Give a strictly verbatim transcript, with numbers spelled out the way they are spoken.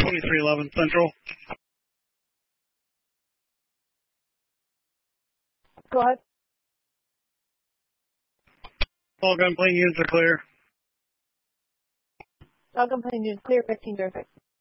twenty-three eleven Central. Go ahead. All gunplane units are clear. All gunplane units clear, fifteen zero six.